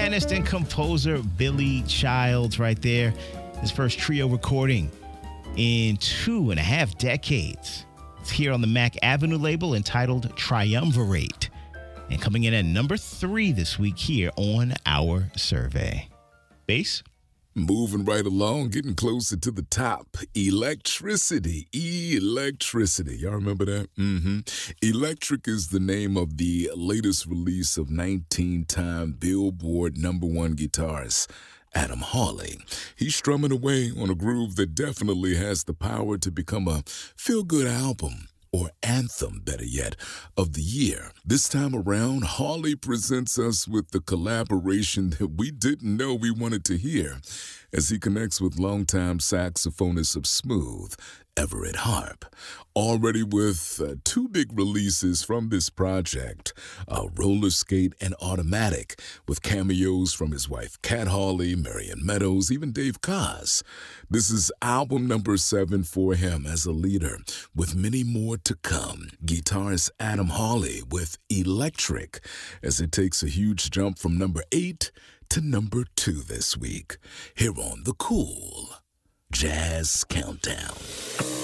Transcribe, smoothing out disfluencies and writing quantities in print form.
pianist and composer Billy Childs right there. His first trio recording in 2.5 decades. It's here on the Mac Avenue label entitled Triumvirate. And coming in at number 3 this week here on our survey. Bass? Moving right along, getting closer to the top. Electricity. Electricity. Y'all remember that? Electric is the name of the latest release of 19-time Billboard #1 guitarist Adam Hawley. He's strumming away on a groove that definitely has the power to become a feel-good album, or anthem, better yet, of the year. This time around, Hawley presents us with the collaboration that we didn't know we wanted to hear as he connects with longtime saxophonist of Smooth, Everett Harp. Already with 2 big releases from this project, Roller Skate and Automatic, with cameos from his wife Kat Hawley, Marion Meadows, even Dave Koz. This is album number 7 for him as a leader, with many more to come. Guitarist Adam Hawley with Electric, as it takes a huge jump from number 8 to number 2 this week, here on the Cool Jazz Countdown.